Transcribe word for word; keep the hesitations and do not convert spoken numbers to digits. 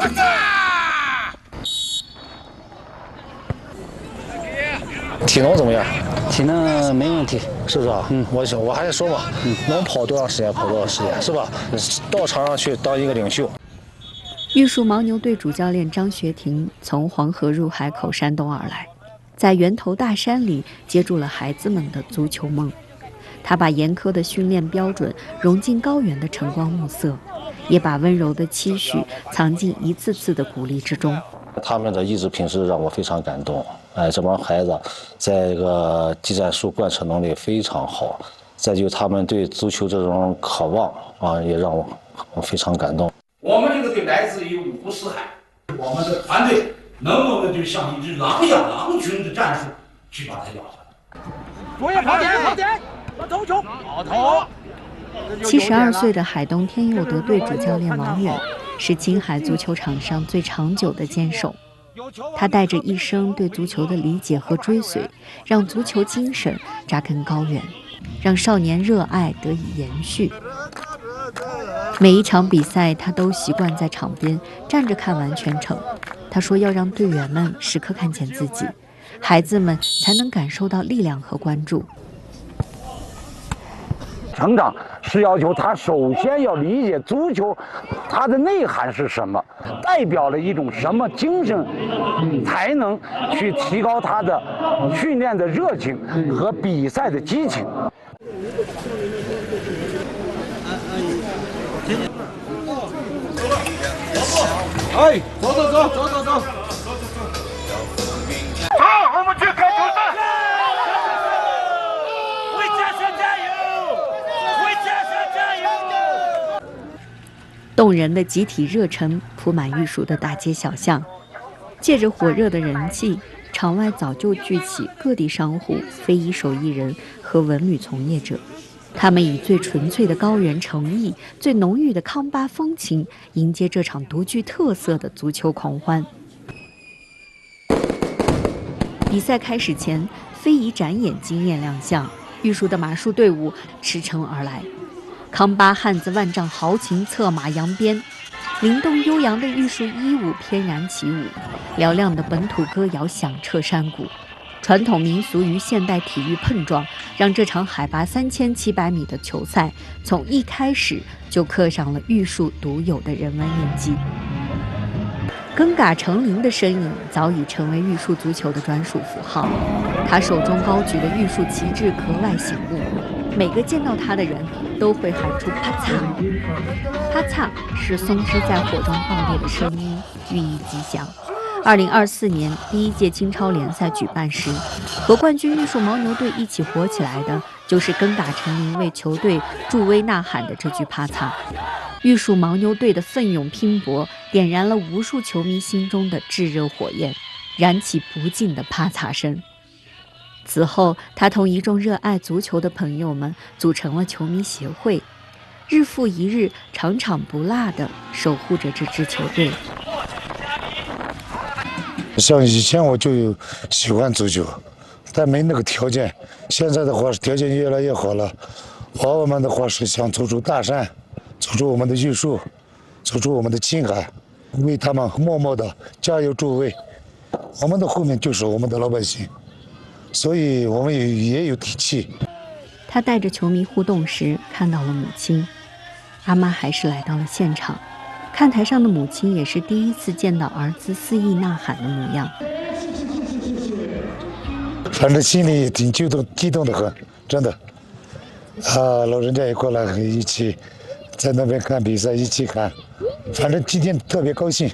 体能怎么样？ 体能没问题， 是不是啊？嗯，我想我还是说嘛，嗯，能跑多长时间跑多长时间，是吧？到场上去当一个领袖。 玉树牦牛队主教练张学庭从黄河入海口山东而来，在源头大山里接住了孩子们的足球梦。他把严苛的训练标准融进高原的晨光暮色，也把温柔的期许藏进一次次的鼓励之中。 他们的意志品质让我非常感动。哎，这帮孩子在这个技战术贯彻能力非常好，再就他们对足球这种渴望啊，也让我我非常感动。 我们这个队来自于五湖四海，我们的团队能不能就像一只狼一样，狼群的战术去把它咬下来？ 注意跑点，跑点，头球，好头。 七十二岁的海东天佑德队主教练王远是青海足球场上最长久的坚守。他带着一生对足球的理解和追随，让足球精神扎根高原，让少年热爱得以延续。每一场比赛，他都习惯在场边站着看完全程。他说要让队员们时刻看见自己，孩子们才能感受到力量和关注。 成长是要求他首先要理解足球，它的内涵是什么，代表了一种什么精神，才能去提高他的训练的热情和比赛的激情。 哎，走走走走走走。 好，我们去看球赛。 动人的集体热忱铺满玉树的大街小巷，借着火热的人气，场外早就聚起各地商户、非遗手艺人和文旅从业者。他们以最纯粹的高原诚意、最浓郁的康巴风情，迎接这场独具特色的足球狂欢。比赛开始前，非遗展演惊艳亮相，玉树的马术队伍驰骋而来。康巴汉子万丈豪情策马扬鞭，灵动悠扬的玉树衣舞翩然起舞，嘹亮的本土歌谣响彻山谷。传统民俗与现代体育碰撞，让这场海拔三千七百米的球赛从一开始就刻上了玉树独有的人文印记。更嘎成林的身影早已成为玉树足球的专属符号，他手中高举的玉树旗帜格外醒目，每个见到他的人都会喊出“啪嚓”，啪嚓是松枝在火中爆裂的声音，寓意吉祥。二零二四年第一届青超联赛举办时，和冠军玉树牦牛队一起火起来的，就是更嘎成林为球队助威呐喊的这句啪嚓。玉树牦牛队的奋勇拼搏，点燃了无数球迷心中的炙热火焰，燃起不尽的啪嚓声。此后，他同一众热爱足球的朋友们组成了球迷协会，日复一日，场场不落地守护着这支球队。 像以前我就有喜欢足球，但没那个条件。现在的话是条件越来越好了，娃娃们的话是想走出大山，走出我们的玉树，走出我们的青海，为他们默默的加油助威。我们的后面就是我们的老百姓，所以我们也也有底气。 他带着球迷互动时，看到了母亲，阿妈还是来到了现场。看台上的母亲也是第一次见到儿子肆意呐喊的模样， 反正心里也挺激动，激动的很，真的。啊，老人家也过来一起在那边看比赛，一起看，反正今天特别高兴。